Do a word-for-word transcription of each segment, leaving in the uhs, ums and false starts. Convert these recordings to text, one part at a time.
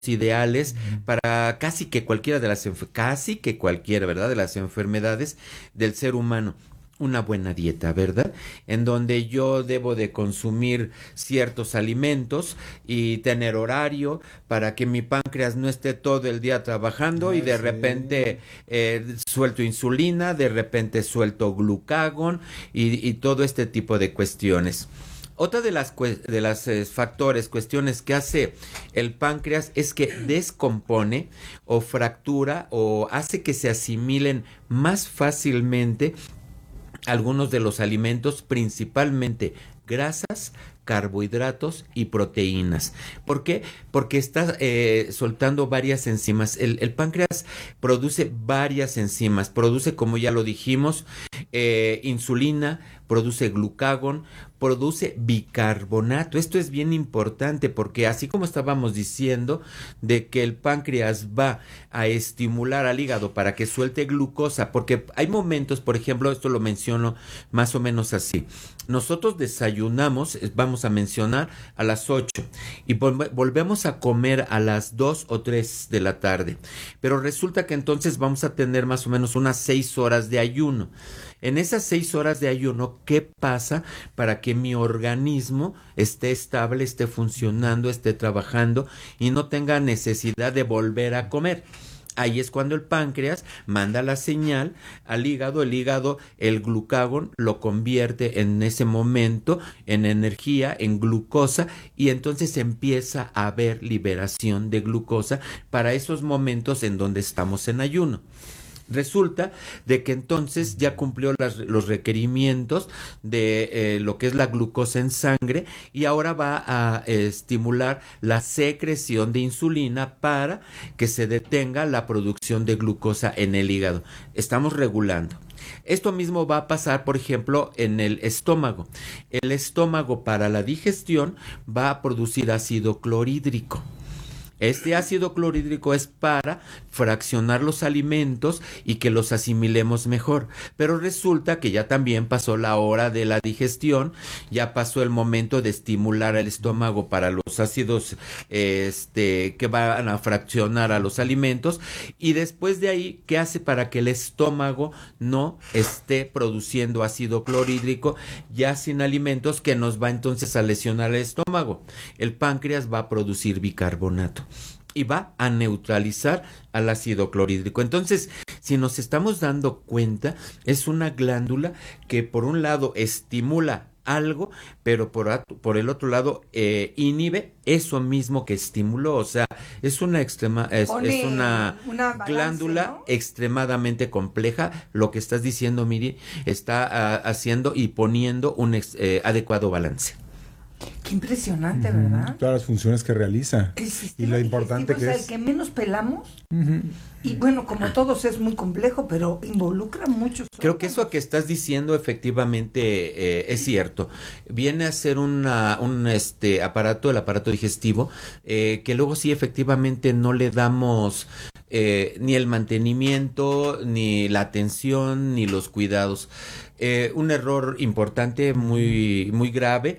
ideales para casi que cualquiera de las enf- casi que cualquiera, ¿verdad? De las enfermedades del ser humano. Una buena dieta, ¿verdad? En donde yo debo de consumir ciertos alimentos y tener horario para que mi páncreas no esté todo el día trabajando y Ay, de sí. repente eh, suelto insulina, de repente suelto glucagón y, y todo este tipo de cuestiones. Otra de las, cue- de las eh, factores, cuestiones que hace el páncreas es que descompone o fractura o hace que se asimilen más fácilmente algunos de los alimentos, principalmente grasas, carbohidratos y proteínas. ¿Por qué? Porque está eh, soltando varias enzimas. El, el páncreas produce varias enzimas. Produce, como ya lo dijimos, eh, insulina, produce glucagón, produce bicarbonato. Esto es bien importante porque así como estábamos diciendo de que el páncreas va a estimular al hígado para que suelte glucosa, porque hay momentos, por ejemplo, esto lo menciono más o menos así. Nosotros desayunamos, vamos a mencionar, a las ocho y vol- volvemos a comer a las dos o tres de la tarde. Pero resulta que entonces vamos a tener más o menos unas seis horas de ayuno. En esas seis horas de ayuno, ¿qué pasa para que mi organismo esté estable, esté funcionando, esté trabajando y no tenga necesidad de volver a comer? Ahí es cuando el páncreas manda la señal al hígado, el hígado, el glucagón lo convierte en ese momento en energía, en glucosa, y entonces empieza a haber liberación de glucosa para esos momentos en donde estamos en ayuno. Resulta de que entonces ya cumplió las- los requerimientos de eh, lo que es la glucosa en sangre y ahora va a eh, estimular la secreción de insulina para que se detenga la producción de glucosa en el hígado. Estamos regulando. Esto mismo va a pasar, por ejemplo, en el estómago. El estómago para la digestión va a producir ácido clorhídrico. Este ácido clorhídrico es para fraccionar los alimentos y que los asimilemos mejor. Pero resulta que ya también pasó la hora de la digestión, ya pasó el momento de estimular el estómago para los ácidos este, que van a fraccionar a los alimentos. Y después de ahí, ¿qué hace para que el estómago no esté produciendo ácido clorhídrico ya sin alimentos que nos va entonces a lesionar el estómago? El páncreas va a producir bicarbonato y va a neutralizar al ácido clorhídrico. Entonces, si nos estamos dando cuenta, es una glándula que por un lado estimula algo, pero por, at- por el otro lado eh, inhibe eso mismo que estimuló. O sea, es una extrema, es, es una Pone una balance, glándula ¿no? extremadamente compleja. Lo que estás diciendo, Miri, está ah, haciendo y poniendo un ex- eh, adecuado balance. Qué impresionante, ¿verdad? Todas las funciones que realiza. El Y sistema lo importante digestivo que es es. el que menos pelamos. Ujú. Y bueno, como todos es muy complejo, pero involucra muchos. Creo que eso órganos. que estás diciendo efectivamente eh, es cierto. Viene a ser una, un este aparato, el aparato digestivo, eh, que luego sí efectivamente no le damos eh, ni el mantenimiento, ni la atención, ni los cuidados. Eh, un error importante, muy, muy grave,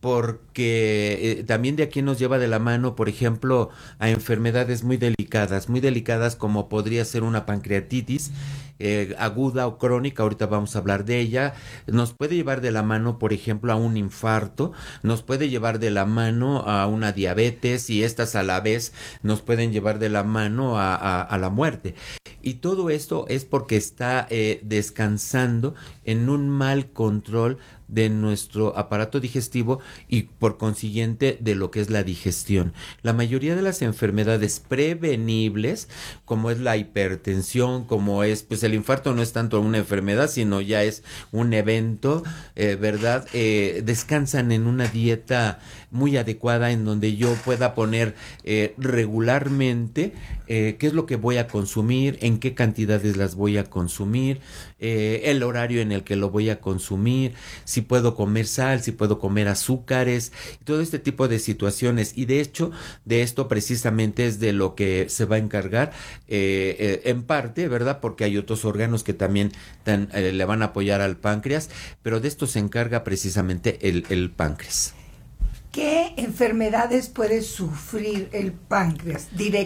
porque eh, también de aquí nos lleva de la mano, por ejemplo, a enfermedades muy delicadas, muy delicadas como podría ser una pancreatitis eh, aguda o crónica. Ahorita vamos a hablar de ella. Nos puede llevar de la mano, por ejemplo, a un infarto, nos puede llevar de la mano a una diabetes y estas a la vez nos pueden llevar de la mano a, a, a la muerte. Y todo esto es porque está eh, descansando en un mal control de nuestro aparato digestivo y por consiguiente de lo que es la digestión. La mayoría de las enfermedades prevenibles, como es la hipertensión, como es, pues el infarto no es tanto una enfermedad, sino ya es un evento, eh, ¿verdad? Eh, descansan en una dieta muy adecuada en donde yo pueda poner eh, regularmente eh, qué es lo que voy a consumir, en qué cantidades las voy a consumir, eh, el horario en el que lo voy a consumir, si puedo comer sal, si puedo comer azúcares, todo este tipo de situaciones. Y de hecho, de esto precisamente es de lo que se va a encargar eh, eh, en parte, ¿verdad? Porque hay otros órganos que también tan, eh, le van a apoyar al páncreas, pero de esto se encarga precisamente el, el páncreas. ¿Qué enfermedades puede sufrir el páncreas directamente?